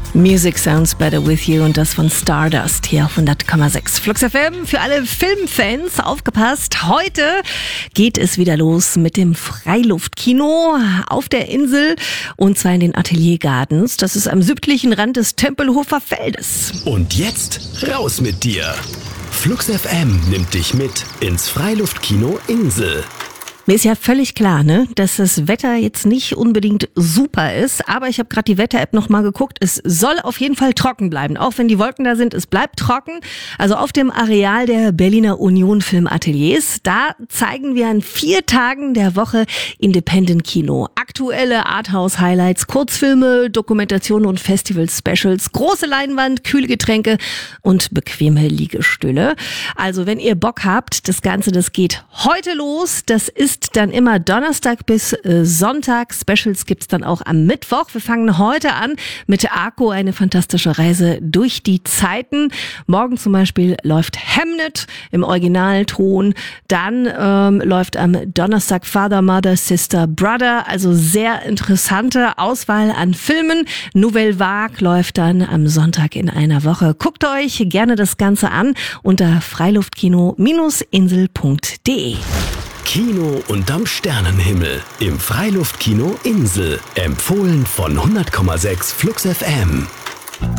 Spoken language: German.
Music Sounds Better With You und das von Stardust hier auf 100,6. Flux FM für alle Filmfans, aufgepasst. Heute geht es wieder los mit dem Freiluftkino auf der Insel und zwar in den Atelier Gardens. Das ist am südlichen Rand des Tempelhofer Feldes. Und jetzt raus mit dir. Flux FM nimmt dich mit ins Freiluftkino Insel. Mir ist ja völlig klar, dass das Wetter jetzt nicht unbedingt super ist, aber ich habe gerade die Wetter-App nochmal geguckt. Es soll auf jeden Fall trocken bleiben, auch wenn die Wolken da sind. Es bleibt trocken. Also auf dem Areal der Berliner Union Filmateliers, da zeigen wir an 4 Tagen der Woche Independent Kino. Aktuelle Arthouse-Highlights, Kurzfilme, Dokumentationen und Festival-Specials, große Leinwand, kühle Getränke und bequeme Liegestühle. Also wenn ihr Bock habt, das Ganze, das geht heute los. Das ist dann immer Donnerstag bis Sonntag. Specials gibt's dann auch am Mittwoch. Wir fangen heute an mit Arco, eine fantastische Reise durch die Zeiten. Morgen zum Beispiel läuft Hamnet im Originalton. Dann läuft am Donnerstag Father, Mother, Sister, Brother. Also sehr interessante Auswahl an Filmen. Nouvelle Vague läuft dann am Sonntag in einer Woche. Guckt euch gerne das Ganze an unter freiluftkino-insel.de. Kino unterm Sternenhimmel im Freiluftkino Insel. Empfohlen von 100,6 Flux FM.